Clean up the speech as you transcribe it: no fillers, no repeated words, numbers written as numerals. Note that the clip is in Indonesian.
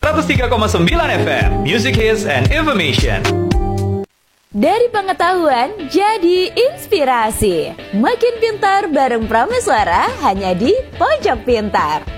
103,9 FM, Music Hits and Information. Dari pengetahuan jadi inspirasi. Makin pintar bareng Prameswara hanya di Pojok Pintar.